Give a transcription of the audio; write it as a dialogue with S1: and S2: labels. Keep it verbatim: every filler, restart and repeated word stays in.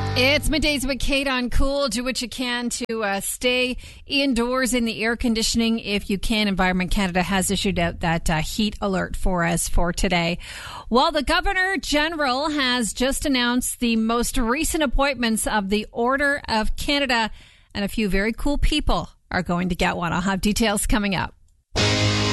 S1: It's middays with Kate on Cool. Do what you can to uh, stay indoors in the air conditioning if you can. Environment Canada has issued out that uh, heat alert for us for today. Well, the Governor General has just announced the most recent appointments of the Order of Canada, and a few very cool people are going to get one. I'll have details coming up.